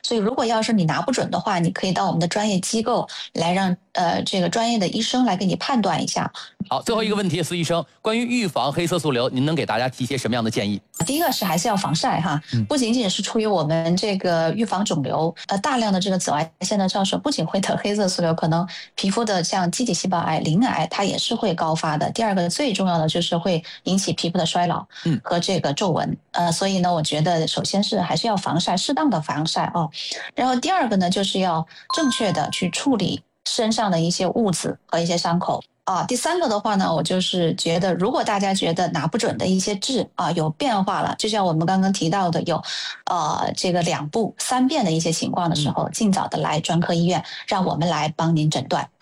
所以如果要是你拿不准的话，你可以到我们的专业机构来让这个专业的医生来给你判断一下。 好，最后一个问题，司医生，关于预防黑色素瘤，您能给大家提些什么样的建议？ 第一个是还是要防晒哈，不仅仅是出于我们这个预防肿瘤，大量的这个紫外线的照射不仅会得黑色素瘤，可能皮肤的像基体细胞癌、鳞癌，它也是会高发的。第二个最重要的就是会引起皮肤的衰老和这个皱纹，所以呢，我觉得首先是还是要防晒，适当的防晒哦。然后第二个呢，就是要正确的去处理身上的一些痦子和一些伤口。第三个的话呢，我就是觉得，如果大家觉得拿不准的一些痣有变化了，就像我们刚刚提到的有这个2步3遍的一些情况的时候，尽早的来专科医院，让我们来帮您诊断。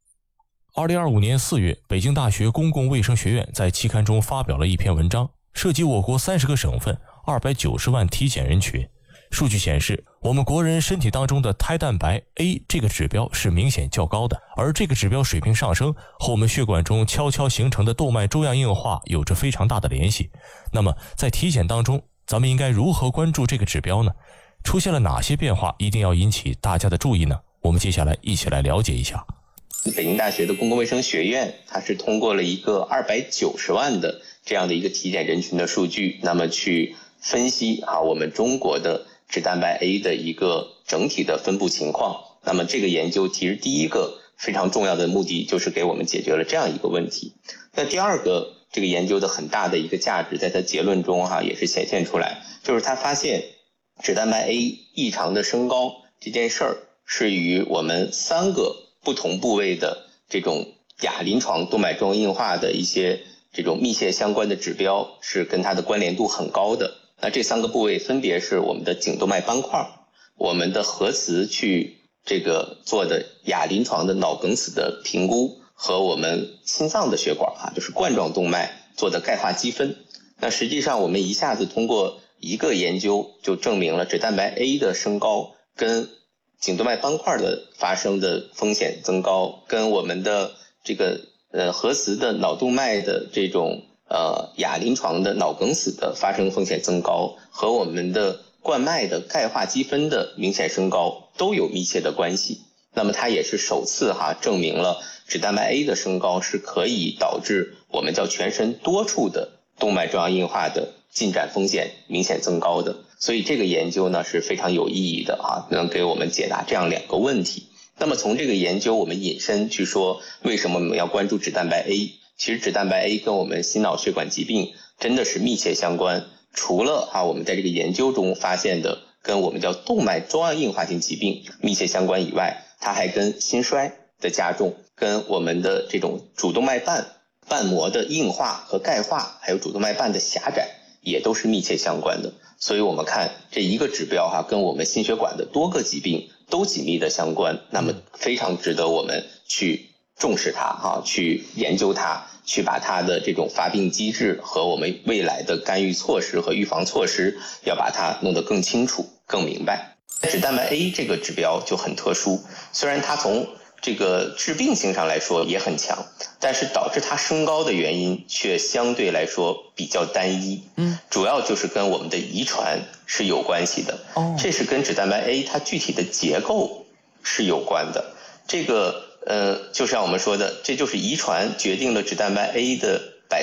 2025年4月，北京大学公共卫生学院在期刊中发表了一篇文章，涉及我国30个省份290万体检人群。数据显示，我们国人身体当中的胎蛋白 A 这个指标是明显较高的，而这个指标水平上升和我们血管中悄悄形成的动脉粥样硬化有着非常大的联系。那么在体检当中，咱们应该如何关注这个指标呢？出现了哪些变化一定要引起大家的注意呢？我们接下来一起来了解一下。 北京大学的公共卫生学院，它是通过了一个290万的这样的一个体检人群的数据，那么去分析我们中国的脂蛋白 A 的一个整体的分布情况。那么这个研究其实第一个非常重要的目的就是给我们解决了这样一个问题。那第二个这个研究的很大的一个价值，在它结论中也是显现出来，就是它发现脂蛋白 A 异常的升高这件事儿是与我们3个不同部位的这种亚临床动脉粥样硬化的一些这种密切相关的指标是跟它的关联度很高的。那这3个部位分别是我们的颈动脉斑块，我们的核磁去这个做的亚临床的脑梗死的评估，和我们心脏的血管就是冠状动脉做的钙化积分。那实际上我们一下子通过一个研究就证明了脂蛋白 A 的升高跟颈动脉斑块的发生的风险增高，跟我们的这个核磁的脑动脉的这种亚临床的脑梗死的发生风险增高，和我们的冠脉的钙化积分的明显升高都有密切的关系。那么它也是首次证明了脂蛋白 A 的升高是可以导致我们叫全身多处的动脉粥样硬化的进展风险明显增高的。所以这个研究呢是非常有意义的能给我们解答这样2个问题。那么从这个研究我们引申去说，为什么我们要关注脂蛋白 A？其实脂蛋白 A 跟我们心脑血管疾病真的是密切相关，除了我们在这个研究中发现的跟我们叫动脉粥样硬化性疾病密切相关以外，它还跟心衰的加重，跟我们的这种主动脉瓣膜的硬化和钙化，还有主动脉瓣的狭窄也都是密切相关的。所以我们看这一个指标跟我们心血管的多个疾病都紧密的相关，那么非常值得我们去重视它去研究它，去把它的这种发病机制和我们未来的干预措施和预防措施要把它弄得更清楚更明白。脂蛋白 A 这个指标就很特殊，虽然它从这个致病性上来说也很强，但是导致它升高的原因却相对来说比较单一，主要就是跟我们的遗传是有关系的。这是跟脂蛋白 A 它具体的结构是有关的。这个就像我们说的，这就是遗传决定了脂蛋白 A 的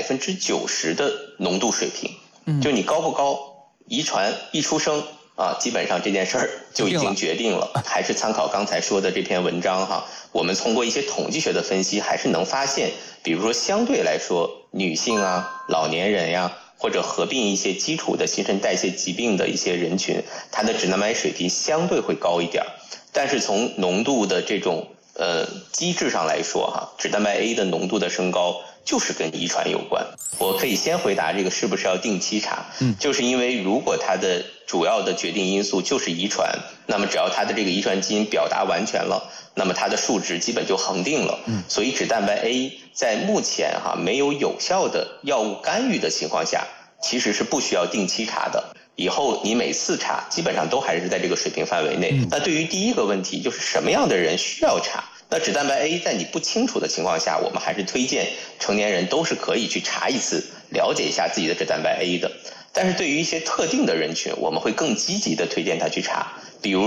90%的浓度水平。就你高不高，遗传一出生基本上这件事儿就已经决定了。还是参考刚才说的这篇文章我们通过一些统计学的分析，还是能发现，比如说相对来说，女性老年人或者合并一些基础的新陈代谢疾病的一些人群，它的脂蛋白水平相对会高一点。但是从浓度的这种机制上来说脂蛋白 A 的浓度的升高就是跟遗传有关。我可以先回答这个是不是要定期查，就是因为如果它的主要的决定因素就是遗传，那么只要它的这个遗传基因表达完全了，那么它的数值基本就恒定了。所以脂蛋白 A 在目前没有有效的药物干预的情况下，其实是不需要定期查的。以后你每次查基本上都还是在这个水平范围内。那对于第一个问题，就是什么样的人需要查，那脂蛋白 A 在你不清楚的情况下，我们还是推荐成年人都是可以去查一次，了解一下自己的脂蛋白 A 的。但是对于一些特定的人群，我们会更积极的推荐他去查，比如